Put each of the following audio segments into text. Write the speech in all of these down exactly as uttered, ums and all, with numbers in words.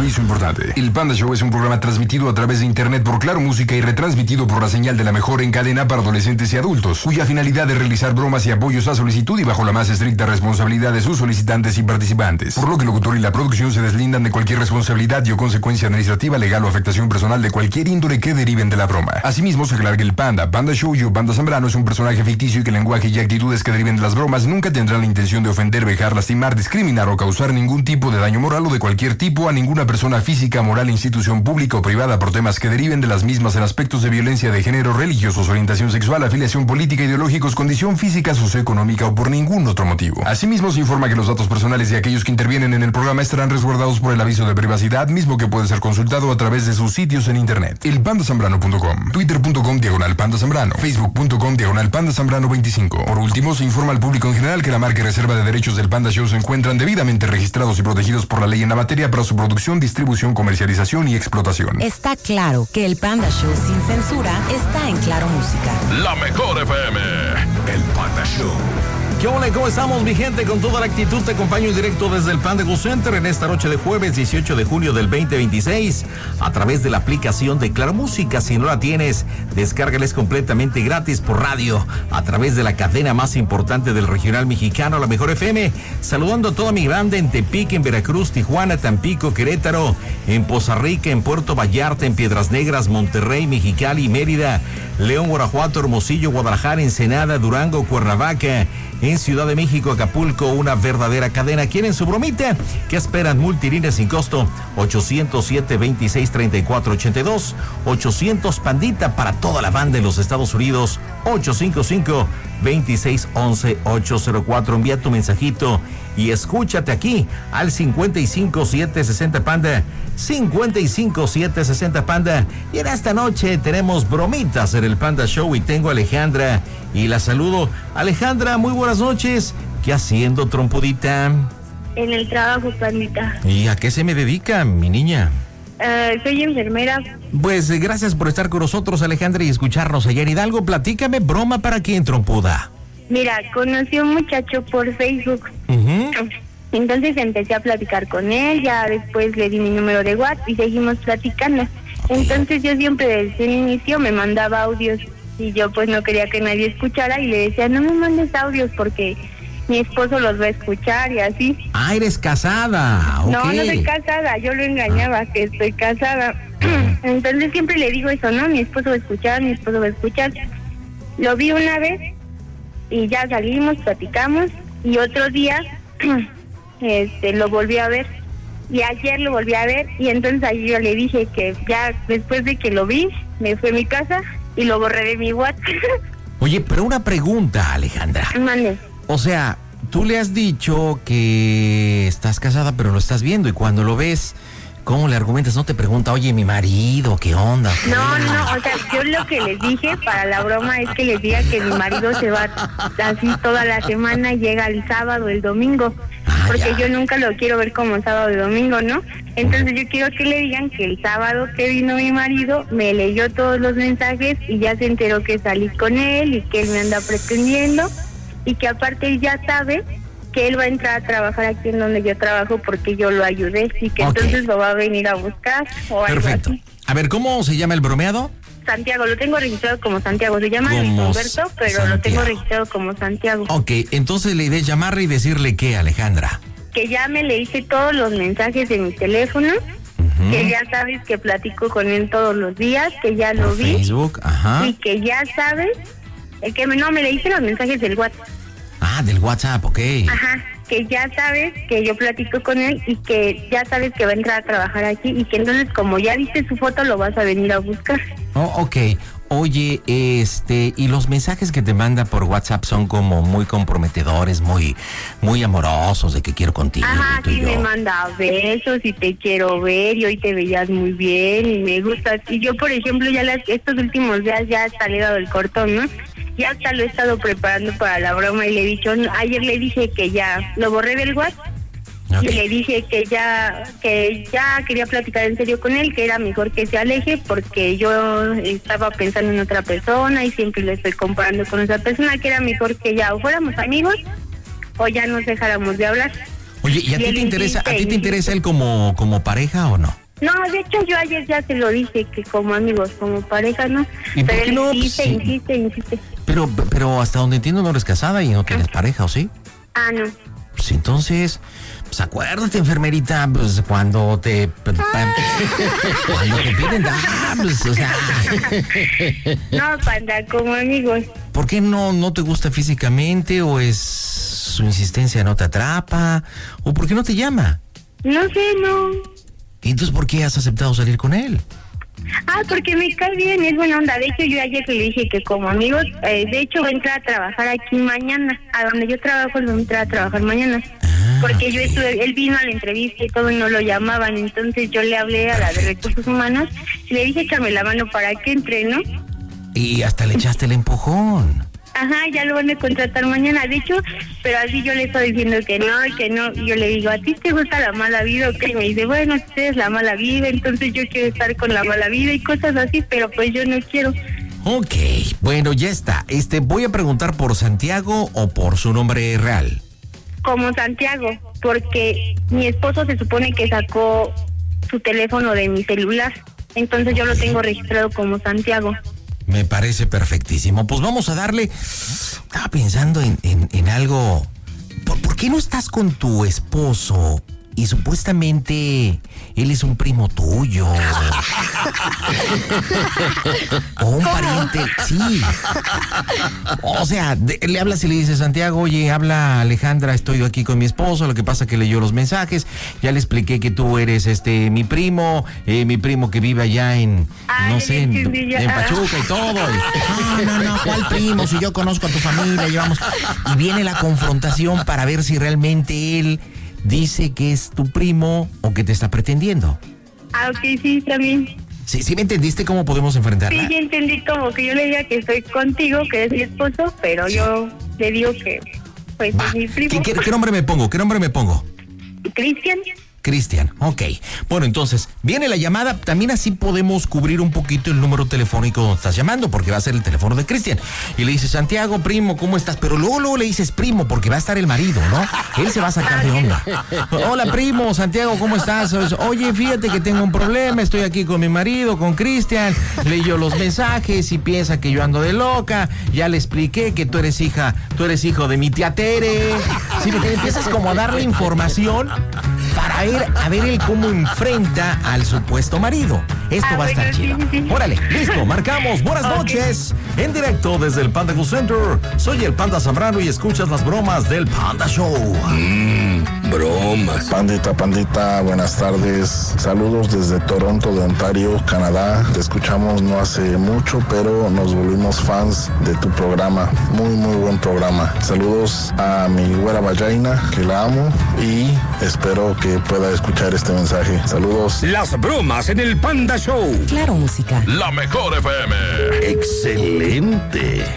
Aviso importante. El Panda Show es un programa transmitido a través de internet por Claro Música y retransmitido por la señal de la mejor en cadena para adolescentes y adultos, cuya finalidad es realizar bromas y apoyos a solicitud y bajo la más estricta responsabilidad de sus solicitantes y participantes. Por lo que el locutor y la producción se deslindan de cualquier responsabilidad y o consecuencia administrativa, legal o afectación personal de cualquier índole que deriven de la broma. Asimismo, se aclara que el Panda, Panda Show y Panda Zambrano es un personaje ficticio y que el lenguaje y actitudes que deriven de las bromas nunca tendrán la intención de ofender, vejar, lastimar, discriminar o causar ningún tipo de daño moral o de cualquier tipo a ninguna persona física, moral, institución pública o privada por temas que deriven de las mismas en aspectos de violencia de género, religiosos, orientación sexual, afiliación política, ideológicos, condición física, socioeconómica o por ningún otro motivo. Asimismo, se informa que los datos personales de aquellos que intervienen en el programa estarán resguardados por el aviso de privacidad, mismo que puede ser consultado a través de sus sitios en internet. El panda zambrano punto com, twitter punto com diagonal panda zambrano, facebook punto com diagonal panda zambrano veinticinco. Por último, se informa al público en general que la marca y reserva de derechos del Panda Show se encuentran debidamente registrados y protegidos por la ley en la materia para su producción, distribución, comercialización y explotación. Está claro que el Panda Show sin censura está en Claro Música. La mejor F M, el Panda Show. ¿Qué hola? ¿Cómo estamos, mi gente? Con toda la actitud te acompaño directo desde el Panda Go Center en esta noche de jueves dieciocho de junio del veinte veintiséis a través de la aplicación de Claro Música. Si no la tienes, descárgala, es completamente gratis por radio a través de la cadena más importante del regional mexicano, la mejor F M. Saludando a toda mi banda en Tepic, en Veracruz, Tijuana, Tampico, Querétaro, en Poza Rica, en Puerto Vallarta, en Piedras Negras, Monterrey, Mexicali, Mérida, León, Guanajuato, Hermosillo, Guadalajara, Ensenada, Durango, Cuernavaca, en Ciudad de México, Acapulco, una verdadera cadena. ¿Quieren su bromita? ¿Qué esperan? Multilínea sin costo, ochocientos siete, veintiséis, treinta y cuatro, ochenta y dos, ochocientos Pandita para toda la banda en los Estados Unidos, ochocientos cincuenta y cinco, veintiséis, once, ochocientos cuatro. Envía tu mensajito y escúchate aquí al cincuenta y cinco, siete sesenta Panda, cincuenta y cinco, siete sesenta Panda. Y en esta noche tenemos bromitas en el Panda Show y tengo a Alejandra y la saludo. Alejandra, muy buenas noches. ¿Qué haciendo, trompudita? En el trabajo, Pandita. ¿Y a qué se me dedica, mi niña? Uh, soy enfermera. Pues eh, gracias por estar con nosotros, Alejandra, y escucharnos allá en Hidalgo. Platícame, broma para quién, trompuda. Mira, conocí a un muchacho por Facebook. Uh-huh. Entonces empecé a platicar con él, ya después le di mi número de WhatsApp y seguimos platicando. Okay. Entonces yo siempre desde el inicio me mandaba audios y yo pues no quería que nadie escuchara y le decía, no me mandes audios porque mi esposo los va a escuchar y así. Ah, eres casada. Okay. No, no soy casada, yo lo engañaba ah. que estoy casada. Entonces siempre le digo eso, ¿no? Mi esposo va a escuchar, mi esposo va a escuchar. Lo vi una vez y ya salimos, platicamos y otro día este lo volví a ver y ayer lo volví a ver y entonces ahí yo le dije que ya después de que lo vi, me fui a mi casa y lo borré de mi WhatsApp. Oye, pero una pregunta, Alejandra. Mande. O sea, tú le has dicho que estás casada, pero lo estás viendo y cuando lo ves, ¿cómo le argumentas? No te pregunta, oye, mi marido, ¿qué onda? No, no, o sea, yo lo que les dije para la broma es que les diga que mi marido se va así toda la semana y llega el sábado, el domingo, ah, porque ya. Yo nunca lo quiero ver como sábado y domingo, ¿no? Entonces yo quiero que le digan que el sábado que vino mi marido me leyó todos los mensajes y ya se enteró que salí con él y que él me anda pretendiendo y que aparte él ya sabe que él va a entrar a trabajar aquí en donde yo trabajo porque yo lo ayudé y que okay. Entonces lo va a venir a buscar o perfecto. Algo así. A ver, ¿cómo se llama el bromeado? Santiago, lo tengo registrado como Santiago, se llama Luis Humberto, pero Santiago. Lo tengo registrado como Santiago. Ok, entonces la idea es llamarle y decirle ¿qué, Alejandra? Que ya me le hice todos los mensajes de mi teléfono, uh-huh. Que ya sabes que platico con él todos los días, que ya lo Por vi. Facebook, ajá. Y que ya sabes, el que me, no, me le hice los mensajes del WhatsApp. Ah, del WhatsApp, ok. Ajá, que ya sabes que yo platico con él y que ya sabes que va a entrar a trabajar aquí y que entonces como ya viste su foto lo vas a venir a buscar. Oh, ok. Oye, este, y los mensajes que te manda por WhatsApp son como muy comprometedores, muy, muy amorosos, de que quiero contigo. Ajá, tú sí y yo. Me manda besos y te quiero ver y hoy te veías muy bien y me gustas. Y yo, por ejemplo, ya las, estos últimos días ya hasta le he dado el cortón, ¿no? Ya hasta lo he estado preparando para la broma y le he dicho, ayer le dije que ya lo borré del WhatsApp. Okay. Y le dije que ya que ya quería platicar en serio con él, que era mejor que se aleje porque yo estaba pensando en otra persona y siempre le estoy comparando con esa persona, que era mejor que ya o fuéramos amigos o ya nos dejáramos de hablar. Oye, ¿y a ti te interesa, a ti te interesa él como, como pareja o no? No, de hecho yo ayer ya te lo dije, que como amigos, como pareja, ¿no? ¿Y por pero qué él no? insiste, Pues, sí. insiste, insiste. Pero, pero hasta donde entiendo no eres casada y no tienes pareja, ¿o sí? Ah, no. Pues entonces, pues acuérdate, enfermerita, pues cuando te... cuando te piden dar, pues, o sea... No, panda, como amigos. ¿Por qué no, no te gusta físicamente o es su insistencia no te atrapa? ¿O por qué no te llama? No sé, no. ¿Y entonces por qué has aceptado salir con él? Ah, porque me cae bien, es buena onda. De hecho, yo ayer le dije que como amigos, eh, de hecho, voy a entrar a trabajar aquí mañana. A donde yo trabajo, lo voy a entrar a trabajar mañana. Ah, porque yo ok. estuve, él vino a la entrevista y todo y no lo llamaban. Entonces yo le hablé a la de Recursos Humanos y le dije échame la mano para que entre, ¿no? Y hasta le echaste el empujón. Ajá, ya lo van a contratar mañana. De hecho, pero así yo le estoy diciendo que no, y que no. Y yo le digo, ¿a ti te gusta la mala vida o qué? Y me dice, bueno, usted es la mala vida, entonces yo quiero estar con la mala vida y cosas así, pero pues yo no quiero. Ok, bueno, ya está. Este, voy a preguntar por Santiago o por su nombre real. Como Santiago, porque mi esposo se supone que sacó su teléfono de mi celular. Entonces yo lo tengo registrado como Santiago. Me parece perfectísimo. Pues vamos a darle... Estaba pensando en, en, en algo... ¿Por, ¿Por qué no estás con tu esposo? Y supuestamente él es un primo tuyo. O un pariente. Sí. O sea, de, le hablas y le dices, Santiago, oye, habla Alejandra, estoy aquí con mi esposo, lo que pasa que leyó los mensajes, ya le expliqué que tú eres este mi primo, eh, mi primo que vive allá en, Ay, no sé, en, sí, sí, ya. en Pachuca y todo. Y, no, no, no, ¿cuál primo? Si yo conozco a tu familia, llevamos... Y viene la confrontación para ver si realmente él dice que es tu primo o que te está pretendiendo. Ah, ok, sí, también. ¿Sí, sí me entendiste cómo podemos enfrentarla? Sí, ya entendí como que yo le diga que estoy contigo, que es mi esposo, pero yo le digo que pues Va. es mi primo. ¿Qué, qué, qué nombre me pongo? ¿Qué nombre me pongo? Cristian. Cristian, ok. Bueno, entonces, viene la llamada, también así podemos cubrir un poquito el número telefónico donde estás llamando, porque va a ser el teléfono de Cristian. Y le dices, Santiago, primo, ¿cómo estás? Pero luego, luego le dices primo, porque va a estar el marido, ¿no? Él se va a sacar de onda. Hola, primo, Santiago, ¿cómo estás? Oye, fíjate que tengo un problema, estoy aquí con mi marido, con Cristian, leyó los mensajes y piensa que yo ando de loca, ya le expliqué que tú eres hija, tú eres hijo de mi tía Tere. Sí, porque empiezas como a darle información para ver, a ver él cómo enfrenta al supuesto marido. Esto Ah, va a estar bueno, sí, chido. sí, sí. Órale, listo, marcamos. Buenas Ok. noches. En directo desde el Panda Cool Center. Soy el Panda Zambrano y escuchas las bromas del Panda Show. Bromas. Pandita, pandita, buenas tardes. Saludos desde Toronto, de Ontario, Canadá. Te escuchamos no hace mucho, pero nos volvimos fans de tu programa. Muy, muy buen programa. Saludos a mi güera Vallaina, que la amo, y espero que pueda escuchar este mensaje. Saludos. Las bromas en el Panda Show. Claro Música. La mejor F M. Excelente.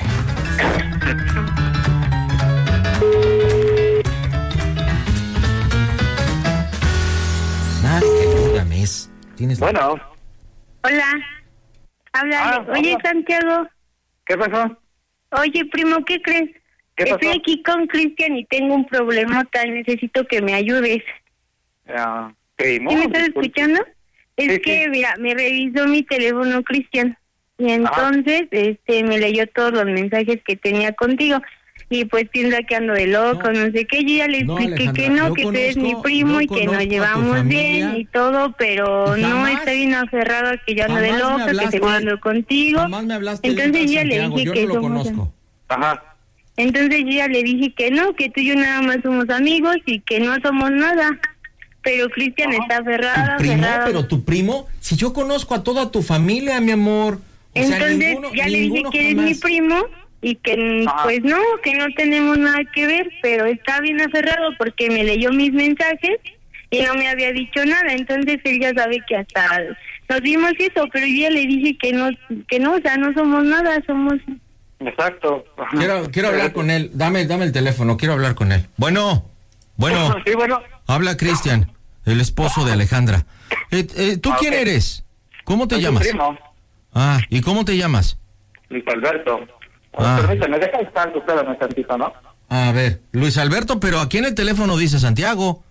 Nada, que duda, mes. ¿Tienes Bueno, Hola. Habla. Ah, Oye, hola. Santiago. ¿qué pasó? Oye, primo, ¿qué crees? ¿Qué pasó? Estoy aquí con Cristian y tengo un problemota. Necesito que me ayudes. Ah, primo. ¿Sí me estás disculpe. escuchando? Es Sí, que, sí. mira, me revisó mi teléfono Cristian y entonces este me leyó todos los mensajes que tenía contigo y pues piensa que ando de loco, no, No. sé qué. Yo ya le No, expliqué que Alejandra, no, yo que tú eres mi conozco- primo yo y que conozco nos a tu llevamos familia. bien y todo, pero ¿Y no, jamás? está bien aferrado a que yo ando de Jamás me loca, que hablaste- seguro ando contigo. Jamás me hablaste Entonces de ya le Santiago, dije yo que no lo somos- conozco. Ajá. Entonces yo ya le dije que no, que tú y yo nada más somos amigos y que no somos nada. Pero Cristian está aferrado, ¿Tu primo? aferrado. Pero tu primo, si yo conozco a toda tu familia, mi amor. O sea, Entonces ninguno- ya le dije ninguno que eres jamás. mi primo y que Ajá. pues no, que no tenemos nada que ver, pero está bien aferrado porque me leyó mis mensajes y no me había dicho nada. Entonces él ya sabe que hasta nos dimos eso, pero yo ya le dije que no, que no, o sea, no somos nada, somos... Exacto. Ajá. Quiero, quiero hablar con él. Dame, dame el teléfono, quiero hablar con él. Bueno, bueno, Sí, bueno. habla Cristian, el esposo de Alejandra. Eh, eh, ¿Tú Ah, quién ok. eres? ¿Cómo te Soy tu llamas? primo, Ah, ¿y cómo te llamas? Luis Alberto. Ah. Permíteme, deja estar usted un tantito, ¿no? A ver, Luis Alberto, pero aquí en el teléfono dice Santiago.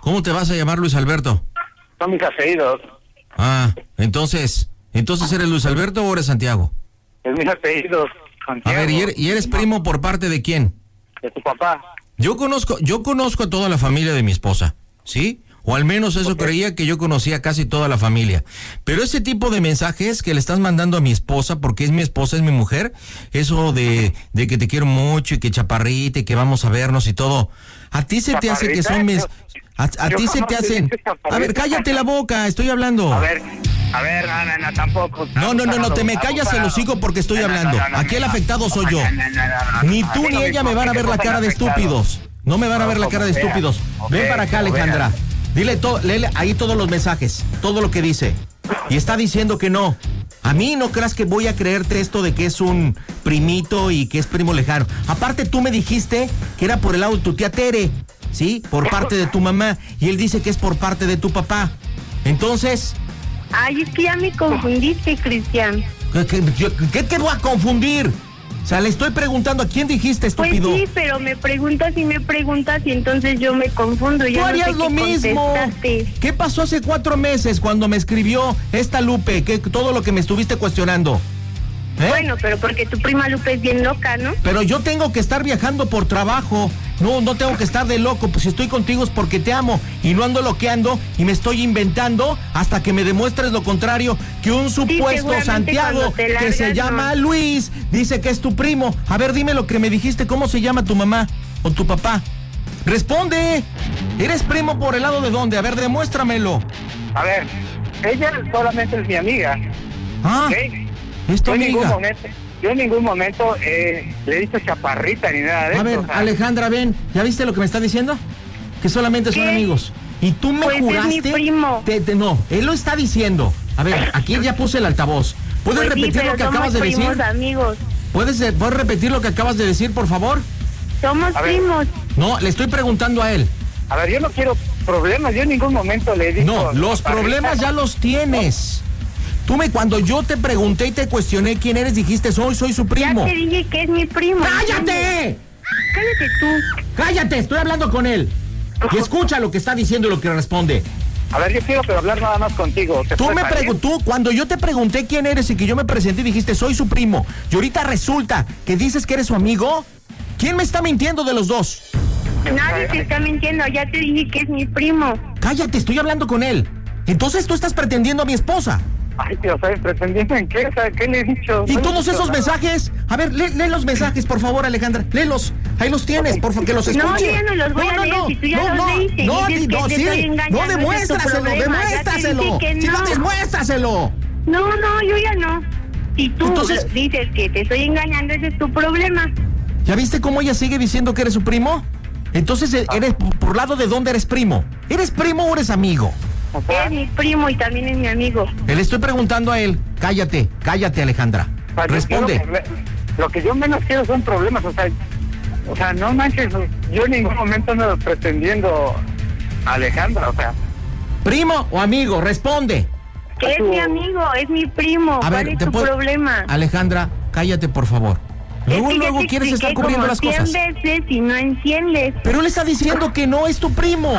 ¿Cómo te vas a llamar, Luis Alberto? Son mis apellidos. Ah, entonces, ¿entonces eres Luis Alberto o eres Santiago? Es mis apellidos. A ver, ¿y eres, ¿y eres primo por parte de quién? De tu papá. Yo conozco, yo conozco a toda la familia de mi esposa, ¿sí? O al menos eso okay. Creía que yo conocía casi toda la familia. Pero ese tipo de mensajes que le estás mandando a mi esposa, porque es mi esposa, es mi mujer, eso de, de que te quiero mucho y que chaparrita y que vamos a vernos y todo, ¿a ti se te hace que son mis... A, a ti se te hacen... A ver, cállate la boca, estoy hablando. A ver, a ver, no, no, no, tampoco. No, no, no, no, te me callas el hocico porque estoy hablando. Aquí el afectado soy yo. Ni tú ni ella me van a ver la cara de estúpidos. No me van a ver la cara de estúpidos. Ven para acá, Alejandra. Dile todo, léele ahí todos los mensajes, todo lo que dice. Y está diciendo que no. A mí no creas que voy a creerte esto de que es un primito y que es primo lejano. Aparte tú me dijiste que era por el lado de tu tía Tere, ¿sí? Por parte de tu mamá. Y él dice que es por parte de tu papá. Entonces... Ay, es que ya me confundiste, Cristian. ¿Qué, qué, qué te voy a confundir? O sea, le estoy preguntando a quién dijiste, estúpido. Pues sí, pero me preguntas y me preguntas y entonces yo me confundo. Tú ya harías no sé lo qué mismo. contestaste. ¿Qué pasó hace cuatro meses cuando me escribió esta Lupe? Que todo lo que me estuviste cuestionando. ¿Eh? Bueno, pero porque tu prima Lupe es bien loca, ¿no? Pero yo tengo que estar viajando por trabajo. No, no tengo que estar de loco. Pues si estoy contigo es porque te amo. Y no ando loqueando y me estoy inventando hasta que me demuestres lo contrario. Que un supuesto sí, Santiago largas, que se llama no. Luis dice que es tu primo. A ver, dime lo que me dijiste. ¿Cómo se llama tu mamá o tu papá? ¡Responde! ¿Eres primo por el lado de dónde? A ver, demuéstramelo. A ver, ella solamente es mi amiga. Ah, ¿okay? Es tu yo, en amiga. ningún momento, yo en ningún momento eh, le he dicho chaparrita ni nada de eso. A ver, o sea, Alejandra, ven. ¿Ya viste lo que me está diciendo? Que solamente ¿qué? Son amigos. Y tú me pues juraste... Es mi primo. Te, te, no, él lo está diciendo. A ver, aquí ya puse el altavoz. ¿Puedes pues repetir sí, lo que acabas de decir? Somos amigos. ¿Puedes, ¿Puedes repetir lo que acabas de decir, por favor? Somos A ver. primos. No, le estoy preguntando a él. A ver, yo no quiero problemas, yo en ningún momento le he dicho... No, los chaparrita. problemas ya los tienes. Tú me, cuando yo te pregunté y te cuestioné quién eres, dijiste, soy, soy su primo. Ya te dije que es mi primo. ¡Cállate! Cállate tú. ¡Cállate! Estoy hablando con él. Y escucha lo que está diciendo y lo que responde. A ver, yo quiero pero hablar nada más contigo. ¿Te Tú puedes me salir? preguntó, cuando yo te pregunté quién eres y que yo me presenté, dijiste, soy su primo. Y ahorita resulta que dices que eres su amigo. ¿Quién me está mintiendo de los dos? Nadie te está mintiendo. Ya te dije que es mi primo. Cállate, estoy hablando con él. Entonces tú estás pretendiendo a mi esposa. Ay, tío, ¿sabes? ¿Pretendiendo en qué? O sea, ¿qué le he dicho? ¿Y No todos he dicho esos nada. mensajes? A ver, lee, lee los mensajes, por favor, Alejandra. Léelos. Ahí los tienes, por favor, que los escuche. No, yo ya no los voy a leer, si tú ya no, los no, leíste y no, dices ni- que no, te sí. estoy engañando, No, ese es tu demuéstraselo, problema, ya te demuéstraselo. dije que Si no, no. demuéstraselo. No, no, yo ya no. Si tú Entonces- dices que te estoy engañando, ese es tu problema. ¿Ya viste cómo ella sigue diciendo que eres su primo? Entonces, ¿eres por lado de dónde eres primo? ¿Eres primo o eres amigo? O sea, Es mi primo y también es mi amigo. Le estoy preguntando a él. Cállate, cállate, Alejandra. o sea, yo Responde. quiero que- Lo que yo menos quiero son problemas, o sea, o sea, no manches, yo en ningún momento ando pretendiendo a Alejandra, o sea, ¿Primo o amigo? Responde. Que es mi amigo, es mi primo. A ¿Cuál ver, es te tu puedo- problema? Alejandra, cállate, por favor. Luego, es que ya luego te quieres estar expliqué cubriendo como las cien cosas. veces y no entiendes. Pero él está diciendo que no es tu primo.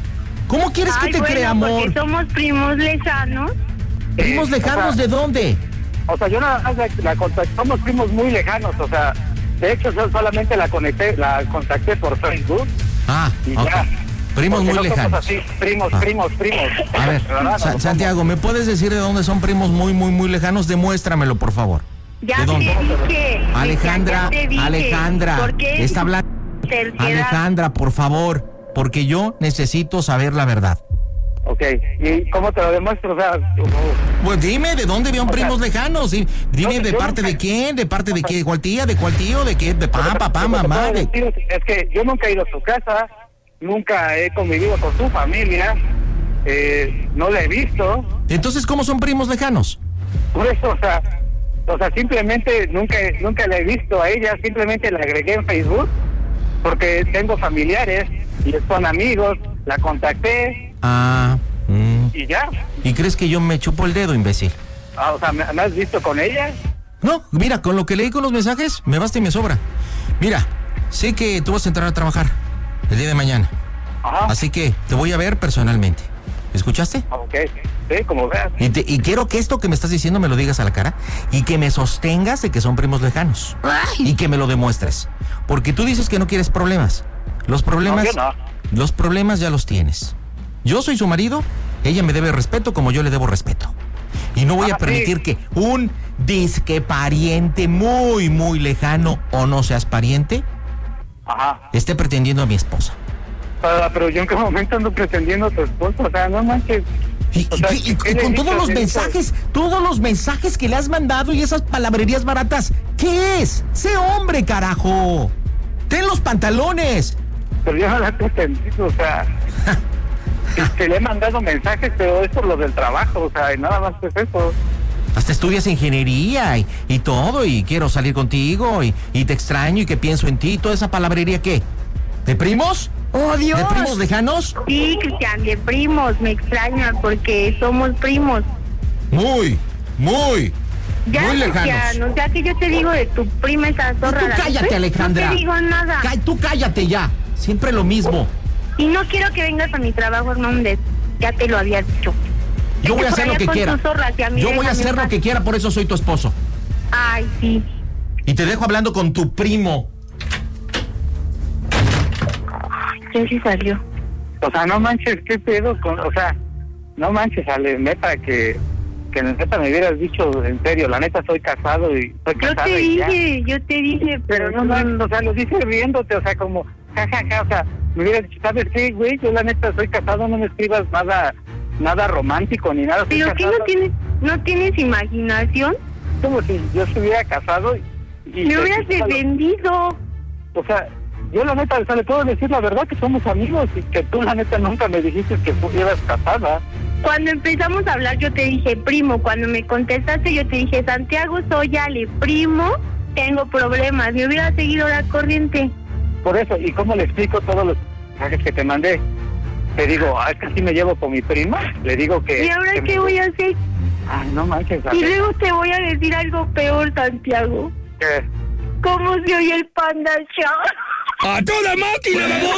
¿Cómo quieres Ay, que te bueno, crea, amor? porque somos primos lejanos. ¿Primos Eh, lejanos o sea, de dónde? o sea, yo nada más la, la contacté, somos primos muy lejanos, o sea, de hecho yo solamente la conecté, la contacté por Facebook Ah, y ok. ya. Primos Porque muy no somos lejanos. así, primos, Ah. primos, primos. A ver, La verdad, no Sa- lo somos. Santiago, ¿me puedes decir de dónde son primos muy, muy, muy lejanos? Demuéstramelo, por favor. Ya ¿De te dónde? dije. Alejandra, ya te dije. Alejandra, ¿Por qué está hablando. terquedad? Alejandra, por favor, porque yo necesito saber la verdad. Ok, ¿y cómo te lo demuestro? O sea, Pues dime, ¿de dónde vieron O sea, primos lejanos? Sí, dime, yo- ¿de yo parte nunca- de quién? ¿De parte de qué? ¿De cuál tía? ¿De cuál tío? ¿De qué? ¿De papá, papá, Lo que te mamá? puedo ¿De decir Es que yo nunca he ido a su casa, nunca he convivido con su familia, eh, no la he visto, Entonces, ¿cómo son primos lejanos? por eso, o sea, o sea, simplemente nunca, nunca la he visto a ella, simplemente la agregué en Facebook, porque tengo familiares y son amigos, la contacté Ah, mm. y ya. ¿Y crees que yo me chupo el dedo, imbécil? Ah, o sea, ¿me, me has visto con ella? No, mira, con lo que leí con los mensajes, me basta y me sobra. Mira, sé que tú vas a entrar a trabajar el día de mañana. Ajá. Así que te voy a ver personalmente. ¿Escuchaste? Ok, sí, como veas. Y, te, y quiero que esto que me estás diciendo me lo digas a la cara y que me sostengas de que son primos lejanos. Ay. Y que me lo demuestres. Porque tú dices que no quieres problemas. Los problemas, No, yo no. los problemas ya los tienes. Yo soy su marido, ella me debe respeto como yo le debo respeto. Y no voy Ah, a permitir sí. que un disque pariente muy, muy lejano o no seas pariente Ajá. esté pretendiendo a mi esposa. Pero, pero yo en qué momento ando pretendiendo a tu esposo, o sea, no manches. Y, O y- sea, y- y ¿qué le con he todos dicho? los Le he dicho- mensajes, todos los mensajes que le has mandado y esas palabrerías baratas, ¿qué es? ¡Sé hombre, carajo! ¡Ten los pantalones! Pero yo no la he pretendido, o sea, que, que le he mandado mensajes, pero es por lo del trabajo, o sea, y nada más es eso. Hasta estudias ingeniería y, y todo, y quiero salir contigo, y, y te extraño, y que pienso en ti, toda esa palabrería, ¿qué? ¿De primos? ¡Oh, Dios! ¿De primos lejanos? Sí, Cristian, de primos, me extraña porque somos primos. Muy, muy, Ya, muy lejanos. Cristian, o sea que yo te digo de tu prima esa zorra. Tú la- cállate, Alejandra. No te digo nada. Cá- Tú cállate ya, siempre lo mismo. Y no quiero que vengas a mi trabajo, Hernández. Ya te lo había dicho. Yo voy a hacer lo que quiera. Yo voy a hacer lo que quiera, por eso soy tu esposo. Ay, sí. Y te dejo hablando con tu primo. Ya sí salió. O sea, no manches, ¿qué pedo? Con, o sea, no manches, Ale, neta, que, que neta me hubieras dicho en serio, la neta soy casado y soy Yo casado te y ya. dije, yo te dije, Pero no, no, o sea, lo dices riéndote, o sea, como, jajaja, ja, ja, o sea, me hubieras dicho, ¿sabes qué, güey? Yo la neta soy casado, no me escribas nada, nada romántico ni nada. soy ¿Pero qué casado. no tienes, no tienes imaginación? Como si yo estuviera casado y... y Me hubieras te- defendido. O sea, yo la neta, o sea, le puedo decir la verdad que somos amigos y que tú la neta nunca me dijiste que estuvieras casada. Cuando empezamos a hablar yo te dije primo, cuando me contestaste yo te dije Santiago, soy Ale, primo, tengo problemas, me hubiera seguido la corriente. Por eso, ¿y cómo le explico todos los mensajes que te mandé? Te digo, ah, es que así me llevo con mi prima, le digo que... ¿Y ahora que qué me- voy a hacer? Ay, no manches, Y Ale. luego te voy a decir algo peor, Santiago. ¿Qué? ¿Cómo se oye el Panda Show? ¡A toda máquina,